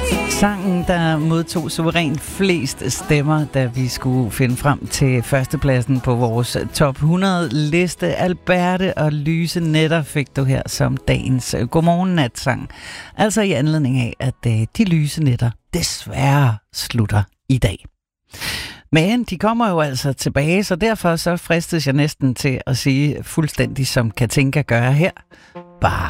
Sangen, der modtog suverænt flest stemmer, da vi skulle finde frem til førstepladsen på vores top 100 liste. Alberte og Lyse Nætter fik du her som dagens godmorgen-natsang. Altså i anledning af, at de lyse nætter desværre slutter i dag. Men de kommer jo altså tilbage, så derfor så fristes jeg næsten til at sige fuldstændig som Katinka gør her. Bare